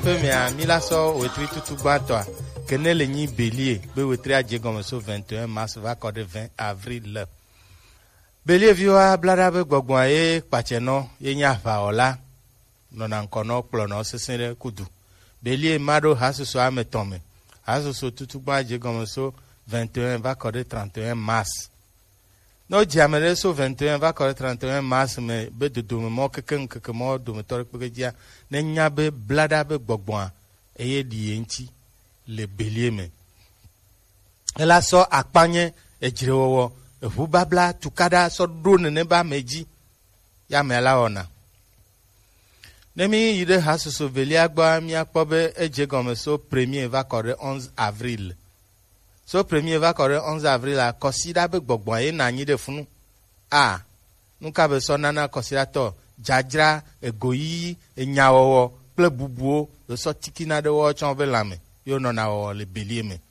Femia milaso wetri tutu gbato kenele nyi bélier be wetri adje comme so 21 mars va code 20 avril. Bélier viwa blada be gbogbo ye pacheno ye nya fa ola nona nkono plono sesere kudu. Bélier mado hasuso ametome. Hasuso tutu gba adje comme so 21 va code 31 mars. No jamere so 21 va code 31 mars me be de mo keke mo do tor pegia ne nya be blada be gbogbo eye di enti le bélier me. Ela so akpanye ejirewo ehu babla tukada so drone ne ba meji ya me la ona. Nemi yide hasuso bélier agba mi akpobe eje gome so premier va code 11 avril. So premier va correr 11 avril a considère be gbogbo e na nyi de funu nuka be so nana considerator jajra egoyi enyawo ple bubuo le so tikina de wo chon be lame yo no na wo le bélier me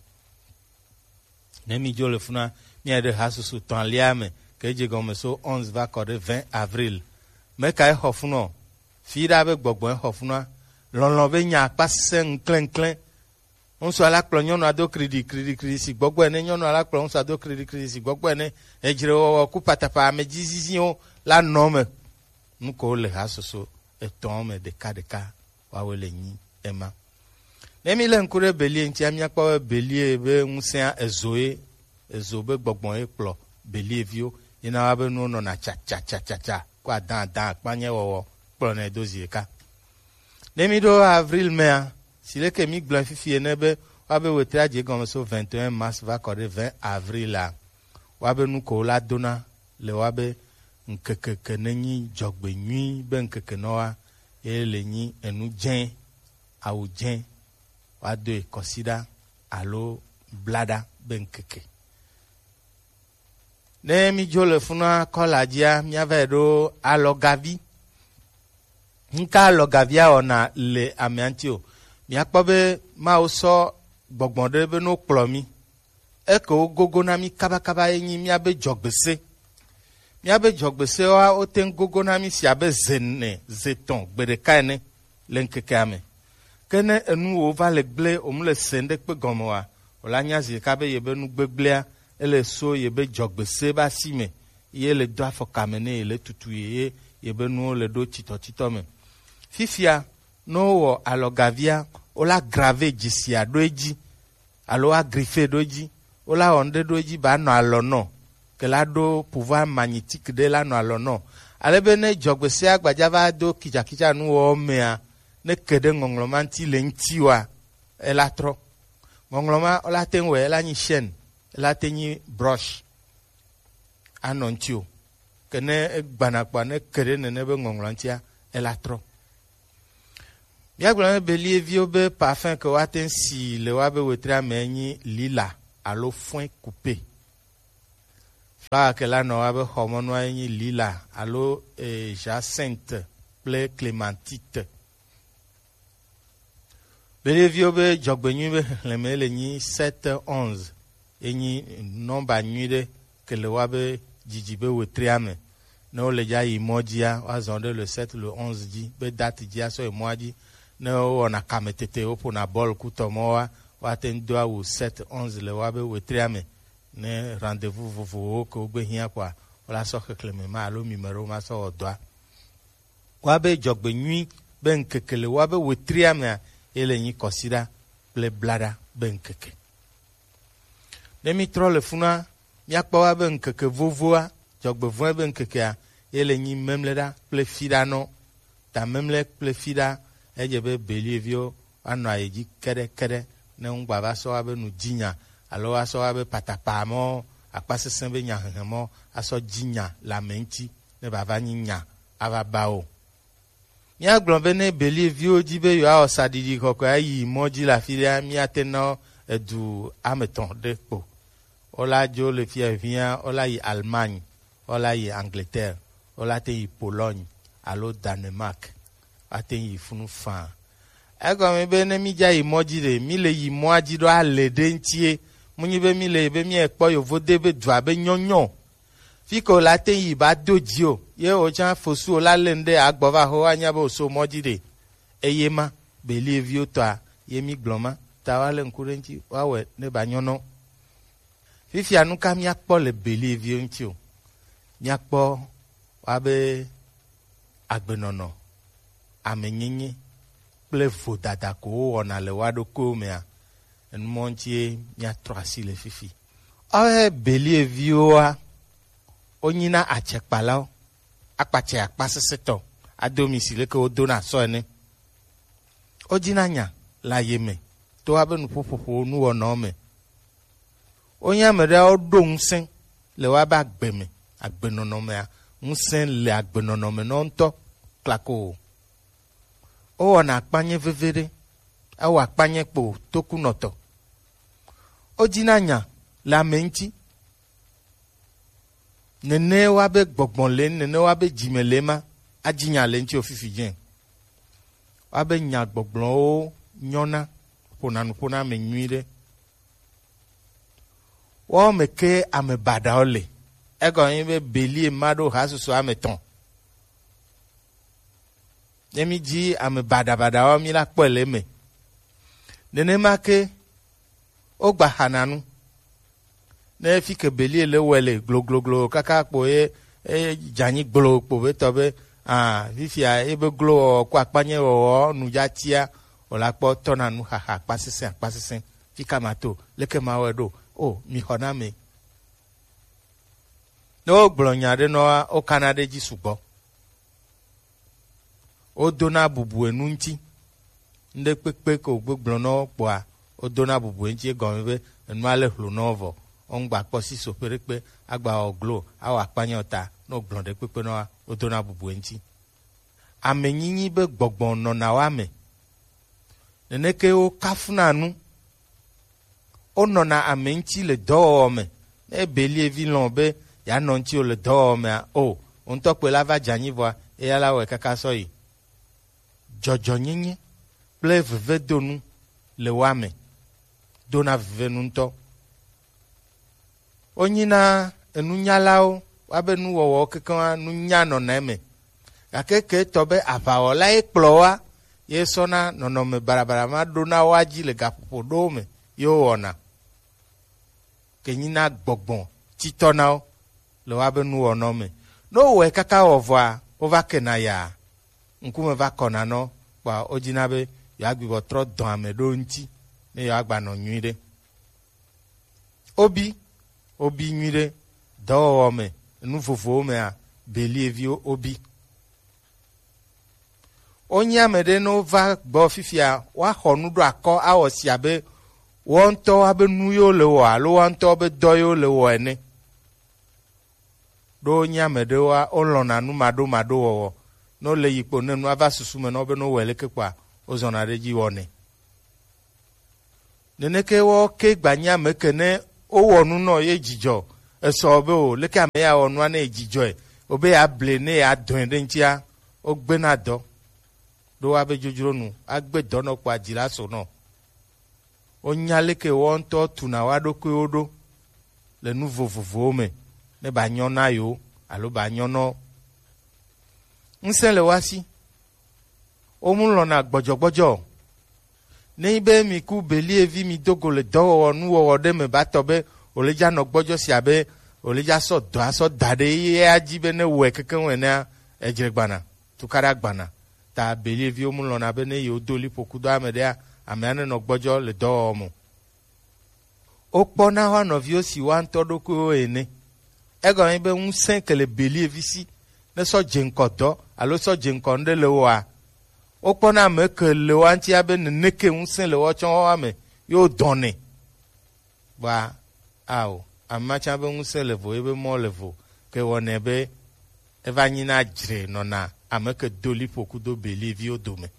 nemi jo le funa mi de hasusu ton liame ke je gomme so 11 va correr 20 avril me kai hofuno fi da be gbogbo hofuna lon be nya pa sen klein on so ala kplo nyonu ado kridi si gbogbo ene nyonu ala kplo on so ado kridi si gbogbo ene ejire wo ku patapa amejizizi o la nome nko le hasusu etome de kadeka wa wele nyi ema nemi le nkure bélier nti amia pa bélier be nsia ezobe gbogbo e kplo bélier vio ina wa be no na cha kwa dan panye wo kplo na edozie ka nemi do avril mea s'il que mi blanc fifi nebe wabe wetra je comme so 21 mars va correr 20 avril là wabe nu ko la dona le wabe nkeke nenyi jogbe nyi be nkeke noa ele nyi enu jen au jen wa de consider alo blada be nkeke ne mi jole funa kola dia mi avedo alogavi nka alogavia ona le amiantio mi akpobe ma oso gbogbonde be no plomi eko gogo na mi kaba yin mi abe jogbese wa o ten gogo na mi si abe zeton gbedeka ene lenkeke ame kene enu o va le gble o mu le sende pe gomoa o la nya zi ka be yebe nu gbegblea ele so yebe jogbese ba si me ye le do afokamene ele tutu ye yebe nu le do tito me fifia no wo alogavia ola grave jisia doji alo agrife doji ola onde doji ba no alono ke la do pouvoir magnétique de la no alono alebe ne jogbese agbaja va do kijakija nu o mea ne kede ngonglomanti lentiwa elatro ngongloma ola tenwe la ni chaîne la teni brush anontio kene gbanakpa ne kede ne be ngonglantia elatro Yagblane bélier vio be parfum que waten si le wabe wetra menyi lila alo foin coupé. Fla que la no wabe hormono enyi lila alo jacinthe ple clémentite. Bélier vio be jogbenyu be le mele nyi 7-11 enyi nomba nyude que le wabe jijibe wetra me. No le ja imojia wazonde le 7 le 11 di be date dia so emoji no ona kametete opo na bol kutomoa waten doa u 7-11 le wabe wetriame ne rendez-vous vovo ko gbe hia kwa ola so kekleme ma alo numero ma so odoa wabe jogbe nyi ben kekele wabe wetriame ele nyi consider ple blada ben keke demi tro le funa miakpa wabe nkeke vovoa jogbe voa ben keke ele nyi memleda ple fidano ta memle ple fida ejebe bélier vio ano ayeji kede ne ngba ba so abe nu jinya alo aso abe patapa mo apasesen be nya hemo aso jinya la menti ne baba nya ava bao mi agbon be ne bélier vio jibe yo a osadidi koko ayi moji la filia mi ateno edu ameton de po ola jo le fie vient ola yi Allemagne ola yi Angleterre ola te yi Pologne alo Danemark aten yi funu fan ego me be ne mi ja imoji de mi le yi moaji do ale de ntie munyi be mi le be mi ekpo yo vode be dua be nyonyo fiko la ten yi ba doji o ye o chan fosu o la lende agbova ho anya bo so moji de eyema belie vio toa yemi gloma ta wale nkurenchi wawe ne banyono fifia nuka miakpo le belie vio nti o miakpo wabe agbenono amenyenye kple vodada ko wona le wado ko mea enmontie mia troasi le fifi awe belie vioa onyina achekpalao akpache akpaseseto adomisile ke odona so ene ojinanya la yeme to abe nu popopo nu wona me onya mere odonsen le wa ba gbeme agbenono me nsen le agbenono me no nto klako o wona akpanye vevere awa akpanye po tokunoto ojinanya la menti nene wa be gbogbon le nene wa be jimele ma ajinya le nti ofifi jen wa be nya gbogbon o nyona pona me nwire wo me ke ame bada ole ego yin be belie mado hasusu ame ton yemi ji ame bada o mi la pele me nene ma ke o gba hananu ne fi ke belie le wele glo kaka po jani glo po be to be fifia ebe glo kwa panye o nu jatia o la po tona nu ha pasisen fika mato leke ma wedo o mi hona me no gblonya de no o kanade ji subo o dona bubu enu nti nde pepe ko gbogbo no po a o dona bubu nti gon be enu ale hlu novo on gba po si so perepe agba oglo awa panyota no gbon de pepe no o dona bubu nti amenyinyi be gbogbon no na wa me neneke o kafunanu o no na amenchi le do me e belie vilon be ya no nti o le do me o on to pe lava jani vo e ya la we kaka so yi jojo nyinyi ple veve donu le wa me dona veve nunto onyina enunyalao wabenu wowo kekan nunyano na eme akeke tobe apaola ekploa yesona nonome barabara ma dona waji le gapopo dome yo ona kenyina gbogbon titonao le wabenu onome no we kaka ovwa ovakena ya nkume vakona no pa ojinabe ya gbibo tro don amedo nti ne ya agba no nwire obi nwire do me nu fofo me a belie vi obi onya mede no va gbo fifia wa honu do akọ awosi abe won to abe nu yo le wa lo won to be do yo le wo ene do nya mede wa olona nu mado wo no le yipo nenu ava susu me no be no wele kekwa ozona reji woni neneke wo ke gbanya mekene o wonu no ye jijo eso be o leke ame ya wonu na ejijo e obe ya ble ne ya don de ntia o gbe na do abe jojuro nu agbe do no pa jira so no o nya leke won to tuna wa do ko odo le nu vovovo me ne ba nyon na yo alo ba nyon no nsen le wasi o mu lo na gbojogbojo ne ibe mi ku belie vi mi dogo le do nu wo de me ba to be oleja no gbojo si abe oleja so do aso dade ye ajibe ne we keken we na ejregbana tukara gbana ta belie vi o mu lo na be ne yo doli pokudo amede ame no gbojo le do mu o pona wa no vi o si wa nto do ko ene ego ibe nsen kele belie vi si ne so jenkodo alo so jenkonde le wa o pona me ke le wa nti abe ne neke nsen le wo chon wa me yo donne ba ao amacha be nsen levo ebe mo levo ke wona be evanyina jre no na ameke doli pokudo belie vi odome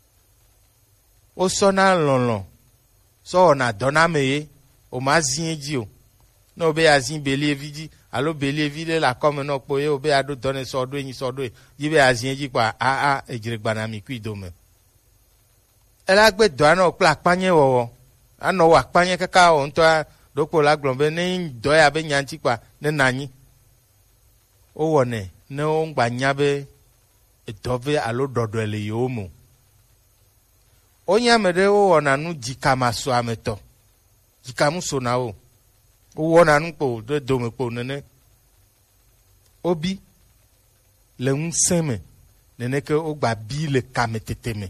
o sona lonlon so na dona meye o mazin ji o no be azin belie vidi alo belie vide la comme no poye o be ado donne so do yin so do yibe azin ji pa ejire gbana mi ku idome ela gbe do na pla panye wo ano wa panye kaka o nto dopo la glombe ne do ya be nyanti pa ne nanyi o wone ne o ngba nyabe edove alo dodo ele yomu onye amede wo na nu jikama so ameto jikamu so na wo na nu po de dome po nene obi le unseme nene ke ogba bi le kameteteme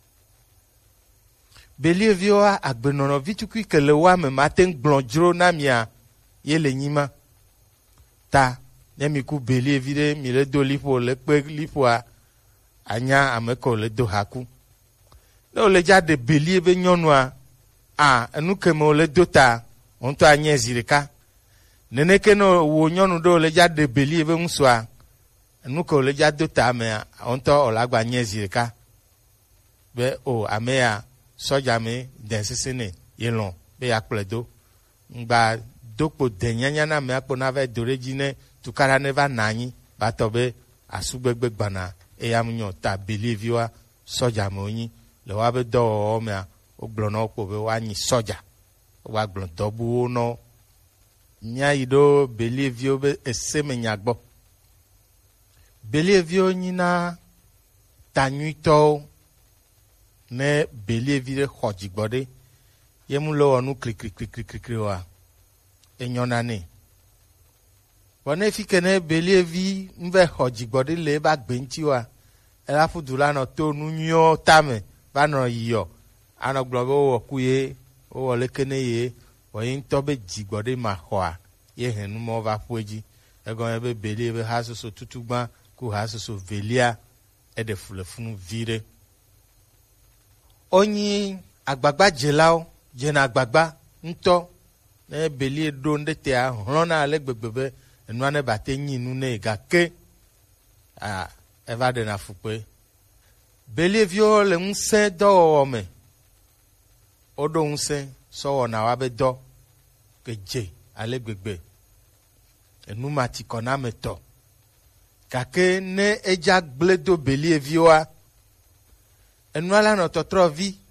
belie vioa agbenono vitukui ke le wa me maten glonjro na mia ye le nyima ta nemi ku belie vide mi le do lipo le pe lipo anya ameko le do haku no le ja de belie be nyonua enu ke mo le do ta on to anya zirika nene ke no wo nyonu do le ja de belie be nswa enu ko le ja do ta me on to olagba anya zirika be amea soja me densisene yelon be akpledo ngba dokpo denyanya na me akpo na ve dorejine tukara ne va nanyi batobe asugbegbe gbana eyamnyo ta believiwa soja me onyi le wa be do o me ogblona okpo be wa nyi soja wa gblon dobu no nya ido believio be eseme nyagbo believio nyina tanyuito ne believire khojigbode yemulo onu klikliklikliklikli wa enyonane wone fikene believi mve khojigbode le ba gbenchi wa ela fudula no to nunyo tame ba no yo ano gbobo wo kuye o le kene ye wo yin to be jigbode ma hoa ye henu mo va fueji egon be believe hasuso tutugba ku hasuso velia e de fulefunu vire onyi agbagba jelao jena agbagba nto ne belie do ndete a hlona ale gbegbebe enua ne bate nyinu ne gake eva de na fupe belie vio le nse do ome odo nse so na wa be do ke je ale gbegbe enu mati kona meto gake ne eja gledo belie vioa enua la no totro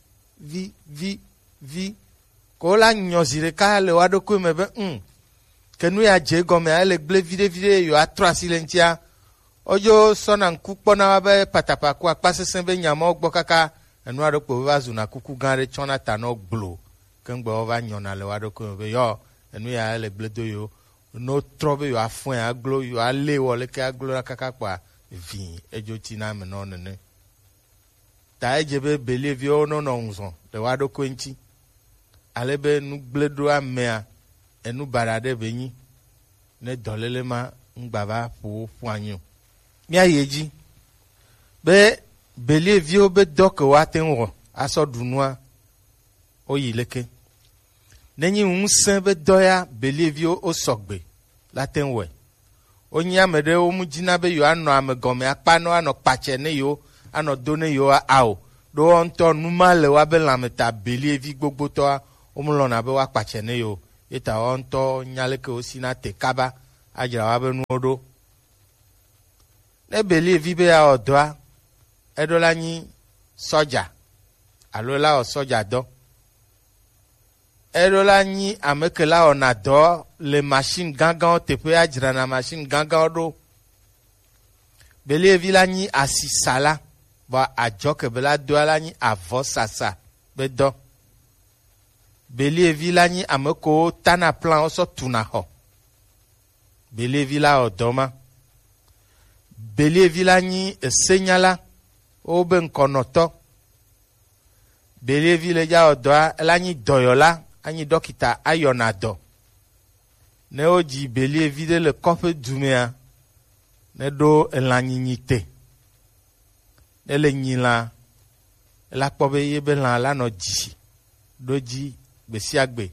vi ko la nyozire ka le wa do ko mebe kenu ya je gome ale gle vide yo atra silentia ojo sona nkupo na wa be patapa ku apasesen be nyama ogbo kaka enua do po wa zuna kuku ganre chonata no glo kengbe wa nyona le wa do ko mebe yo enu ya ale gle do yo no trobe yo afun aglo yo ale wo le ke aglo kaka pa vi ejo tina me no nene ta ejebe belevio no nonzo le wado kwenchi alebe nu gledo amea enu barade benyi ne dolele ma ngbaba fu anyo mi ayeji be belevio be dok watenwo aso dunua oyileke nenyi unsen be doya belevio osogbe latenwe onyi amede o mujina be yo ano amegome apano ano pache ne yo ano done yo ao do onto numale wa be lameta believi gbogbo to omulona be wa pache ne yo eta onto nyaleke osina te kaba ajira wa be nuodo ne believi be ya odoa edola nyi soja alola o soja do edola nyi amekela ona do le machine gangan te pe ajira na machine gangan do believi la nyi asisala ba ajoke bela do ala nyi avo sasa be do believi la nyi ameko tana plan oso tuna ho believi la odoma believi la nyi senyala o be nkonoto believi le ja odoa la nyi doyola anyi dokita ayonado ne oji believi de le kofe dumea ne do elanynyite ele nyila la kpobe yebe la no ji doji besiagbe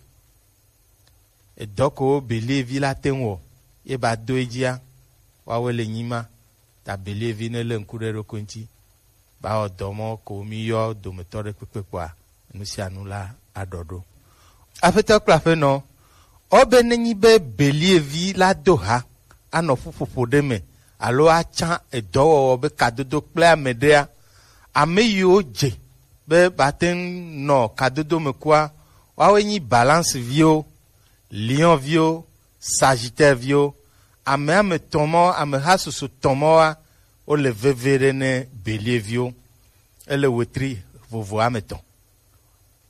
edoko believi la tenwo ye ba do ejia wa wele nyima ta believi ne le nkurero konti ba odomo ko mi yo do metore pepepoa nusi anula adodo afeta klafe no obe nenyi be believi la doha ano fufufu deme alo acha edowo be kadodo kple amedea ameyo je be baten no kadodo mekwa wawe nyi balance vio lion vio sagittaire vio ame tomo ame hasusu tomo o le vevere ne bélier vio ele wetri vovo ameton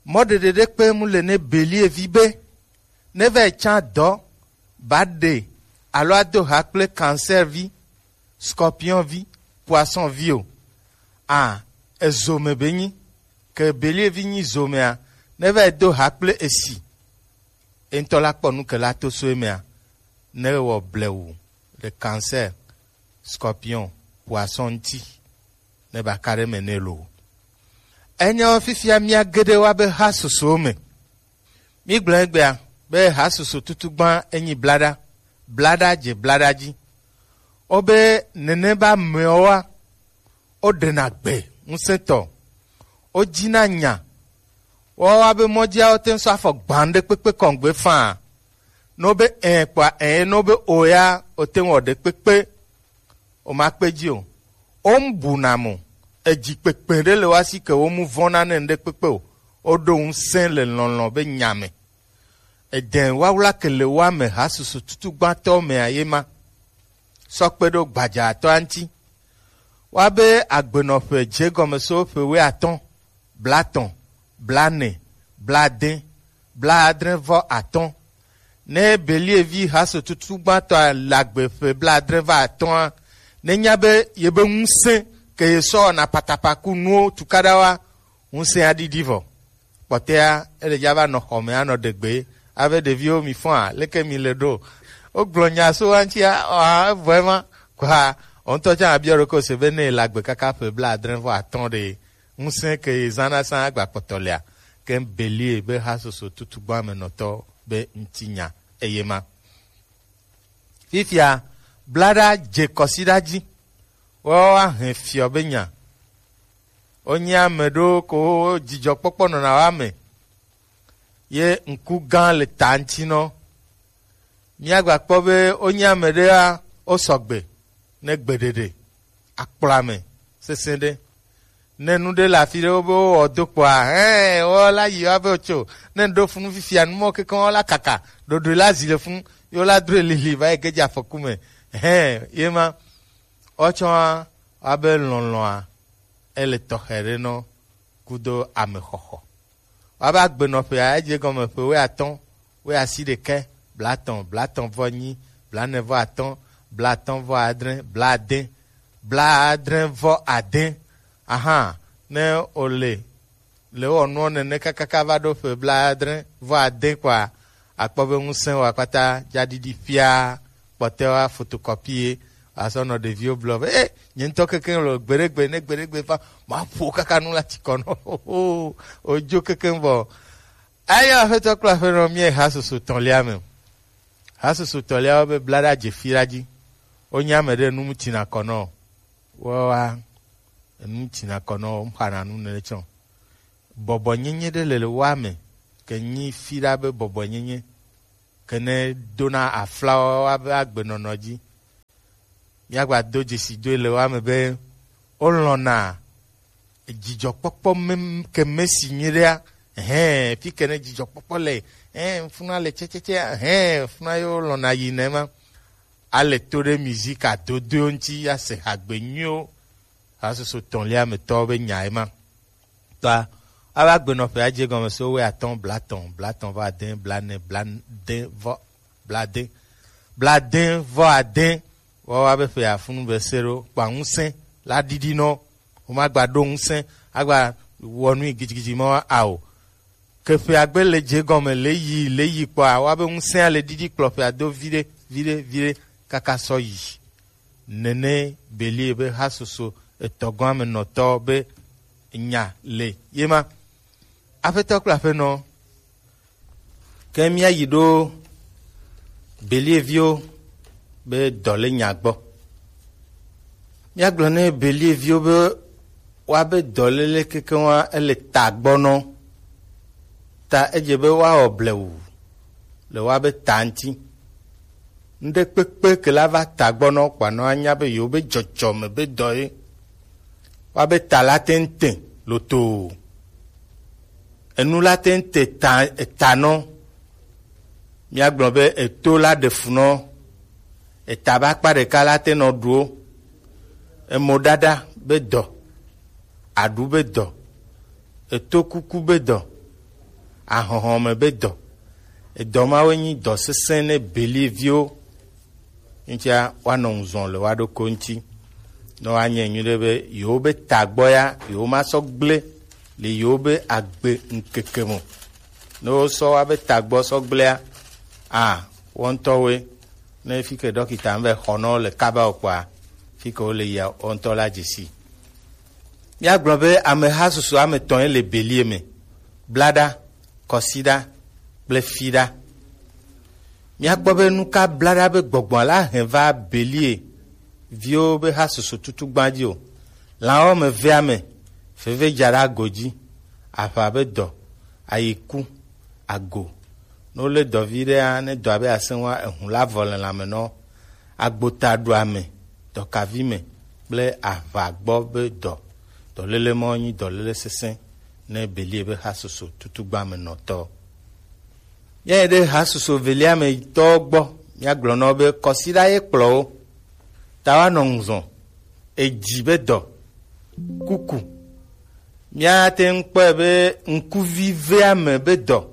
mode de pe mu le ne bélier vibe ne ve chan do bade alo ado hakple cancer vi scorpion vi poisson vi o ezome benyi que bélier vi ni zomea ne ve do hakple esi entola ponu que la to soemea ne wo blewu le cancer scorpion poisson ti ne ba kare menelo enyo fifia mia gede wa be hasusu me mi gblengbe be hasusu tutugban enyi blada ji obe nene ba mewa o dena gbe nseto o jina nya wa be modia o ten so afọ gbande pepe kongbe fa no be no be oya o ten wo de pepe o ma peji o mbunamo eji pepe de le wasi ke wo mu vona ne nde pepe o do un sen le lonlon be nyame eden wa wula ke le wa me hasusu tutugban to me ayema so pe do gbaja to anti wa be agbenofe je gome so fe we aton blaton blane bladin bladren vo aton ne belie vi hasu tutugban to lagbe fe bladren va aton ne nyabe yebe unse ke yeso na patapaku nuo tukadawa unse adidivo potea ele java no home ano degbe ave de vio mi fon leke mi le do o glonya so anti vraiment quoi on to ja abioro ko se bene lagbe kaka fe bladren vo aton de unse ke zana san agba potolia ke belie be hasu so tutugban me noto be ntinya eyema fifia blada je kosidaji wo ahen fio benya onya medo ko jijo popo no na wa me ye nku gan le tantino mi agba po be onya mede a osogbe ne gbedede akplame sesende nenu de la fire obo odopo o la yi abe ocho ne do funu fifia nu mo ke kan la kaka do la zile fun yo la dre lili va egeja fokume yema ocho abe lonlon ele tohere no kudo amehoho aba gbeno pe aje gomo pe we aton we aside ke blaton voni blane vo aton blaton vo adren bladren vo aden ne ole le onu ne kaka va do fe bladren vo aden kwa akpobe unsen wa pata jadidi fia potewa photocopier asono de vieux blog nyento keken lo gberegbe fa ma fo kaka nu lati kono ojo keken bo aya feto kla fe no mi hasusu tonlia me hasusu tonlia be blada je firaji onya mede nu mutina kono wa mutina kono mpana nu ne chon bobo nyenye de le wa me kenyi fira be bobo nyenye kene dona afla wa be agbenonoji yagba doje si do le wa me be olona jijo popo ke mesi nyiria fi kene jijo popo le funa le checheche funa yo lona yinema ale tore musique a dodo nti ya se agbenyo aso so ton lia me to be nyaima ta aba gbeno fe aje gomo so we aton blaton va den blane bladin vo aden wa be fe afunu be sero pa unsen la didi no o ma gba do unsen agba wonu igijigi mo ao ke fe agbele je gomo leyi pa wa be unsen le didi clope ado vire kaka so yi nene belie be hasuso etogon me noto be nya le yema afeto kla fe no kemia yido belie vio be dole nyagbo mi aglone belie vio be wa be dole le keke wa ele tagbo no ta ejebe wa oblewu le wa be tanti nde pepe ke la va tagbo no kwa no anya be yo be jojo me be doye wa be talatente loto enu la tente etano mi aglon be eto la de funo etaba pa de kala te no duo emodada be do adu be do eto kuku be do ahohome be dɔ edomawo nyi dɔ sesẽ ne believiwo ŋutia woanɔ ŋuzɔ le woaɖo ko ŋuti ne woanye nyui ɖe be yewo be tagbɔ ya yewo masɔ gblẽ le yewo be agbe ŋkeke me ne wosɔ woabe tagbɔ sɔ gblẽa wɔntɔwoe ne fi ke dɔkita be xɔnɔ le kaba o kpoa fi ke wole yia wɔntɔ la dzesi míagblɔ be ameha susu ame etɔ̃ le belie me blada kɔsida kple fiɖa míakpɔ be nuka blada be gbɔgbɔ la he va belie viwo be ha susu tutu gbadzi o lãwo me vea me veve dza ɖe ago dzi aʋa be dɔ ayiku ago ne wole dɔvi ɖea ne dɔa be asẽ wa ehu la vɔ le lãme nɔ agbota ɖoa me dɔkavi me kple aʋa gbɔ be dɔ dɔléle mɔ nyi dɔléle sesẽ ne belie be hasusu tutugba me nɔtɔ ye ɖe hasusu velia me tɔ gbɔ míagblɔ nɔ be kɔsiɖa ye kplɔwo ta woanɔ ŋuzɔ edzi be dɔ kuku míate ŋu kpɔe be ŋkuvi vea me be dɔ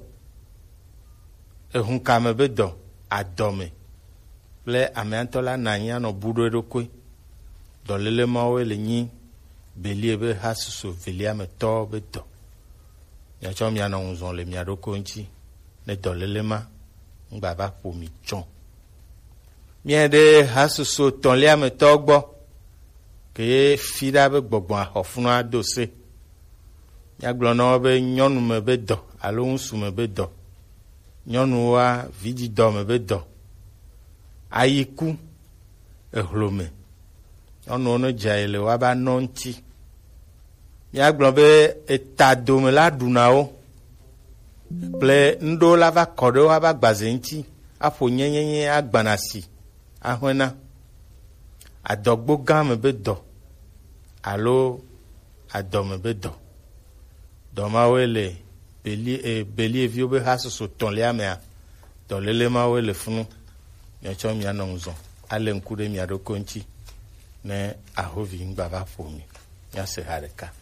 ehukame be dɔ adɔme kple ameatɔ la na anyi anɔ bu ɖo eɖokui dɔléle mawoe le nyi belie be hasusu velia me tɔ be dɔ míatsɔ míanɔ ŋuzɔ le mia ɖokui ŋuti ne dɔléle ma ŋgba va ƒo mi tsɔ mía ɖe hasusu tɔlia me tɔ gbɔ ke ye fi ɖa be gbɔgbɔ axɔfunua do se míagblɔ na wo be nyɔnu me be dɔ alo ŋutsu me be dɔ nyɔnuwoa vidzidɔ me be dɔ ayiku ehlome nyɔnuwo ne dza le woabe anɔ ŋuti míagblɔ be eta dome la ɖuna wo kple ŋɖewo la va kɔ ɖe woabe agbaze ŋuti aƒo nyenyenye agbana si ahɔna adɔgbo gã me be dɔ alo adɔme be dɔ dɔmawoe le believiwo be hasusu tɔ̃lia mea dɔléle mawoe le funu míatsɔ míanɔ ŋuzɔ ale ŋku ɖe mia ɖokui ŋuti ne ahovi ŋgba va ƒo mi míase ha ɖeka